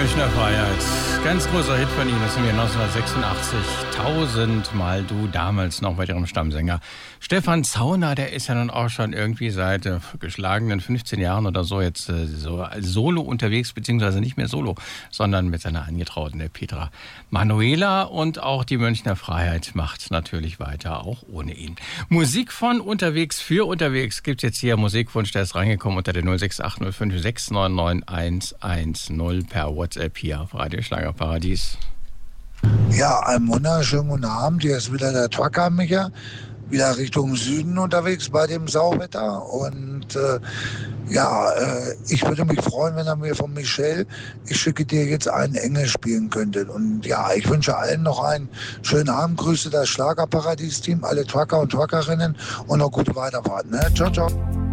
Münchner Freiheit. Ganz großer Hit von ihm aus dem Jahr 1986. 1000-mal du, damals noch bei ihrem Stammsänger. Stefan Zauner, der ist ja nun auch schon irgendwie seit geschlagenen 15 Jahren oder so jetzt so als Solo unterwegs, beziehungsweise nicht mehr Solo, sondern mit seiner Angetrauten, der Petra Manuela. Und auch die Münchner Freiheit macht natürlich weiter, auch ohne ihn. Musik von Unterwegs für Unterwegs gibt's jetzt hier. Musikwunsch, der ist reingekommen unter der 06805 699 110 per WhatsApp hier auf Radio Schlagerparadies. Ja, einen wunderschönen guten Abend. Hier ist wieder der Trucker Micha, wieder Richtung Süden unterwegs bei dem Sauwetter. Und ich würde mich freuen, wenn er mir von Michelle, ich schicke dir jetzt einen Engel spielen könntet. Und ja, ich wünsche allen noch einen schönen Abend. Grüße das Schlagerparadies-Team, alle Trucker und Truckerinnen und noch gute Weiterfahrt. Ne? Ciao, ciao.